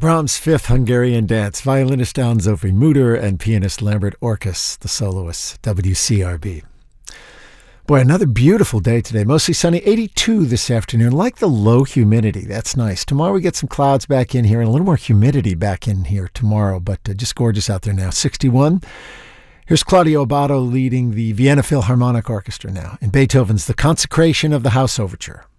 Brahms' Fifth Hungarian Dance, violinist Alan Zofri Mutter and pianist Lambert Orkus, the soloists, WCRB. Boy, another beautiful day today. Mostly sunny, 82 this afternoon. Like the low humidity. That's nice. Tomorrow we get some clouds back in here and a little more humidity back in here tomorrow, but just gorgeous out there now. 61. Here's Claudio Abbado leading the Vienna Philharmonic Orchestra now in Beethoven's The Consecration of the House Overture.